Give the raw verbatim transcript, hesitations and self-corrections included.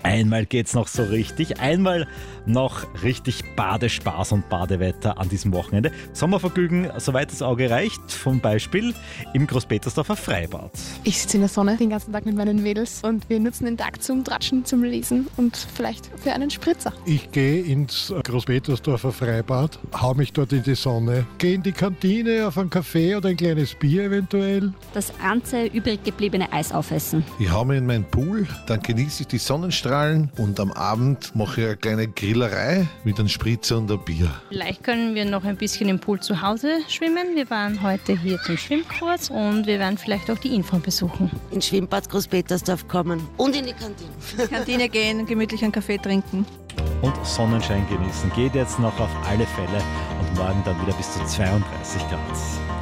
Einmal geht's noch so richtig, einmal noch richtig Badespaß und Badewetter an diesem Wochenende. Sommervergnügen, soweit das Auge reicht, zum Beispiel im Großpetersdorfer Freibad. Ich sitze in der Sonne den ganzen Tag mit meinen Mädels und wir nutzen den Tag zum Tratschen, zum Lesen und vielleicht für einen Spritzer. Ich gehe ins Großpetersdorfer Freibad, hau mich dort in die Sonne, gehe in die Kantine auf einen Kaffee oder ein kleines Bier eventuell. Das ganze übrig gebliebene Eis aufessen. Ich hau mich in meinen Pool, dann genieße ich die Sonnenstrahlen und am Abend mache ich eine kleine Grillerei mit einem Spritzer und einem Bier. Vielleicht können wir noch ein bisschen im Pool zu Hause schwimmen. Wir waren heute hier zum Schwimmkurs und wir werden vielleicht auch die Info besuchen. Ins Schwimmbad Großpetersdorf kommen und in die Kantine. Kantine gehen, gemütlich einen Kaffee trinken. Und Sonnenschein genießen geht jetzt noch auf alle Fälle und morgen dann wieder bis zu zweiunddreißig Grad.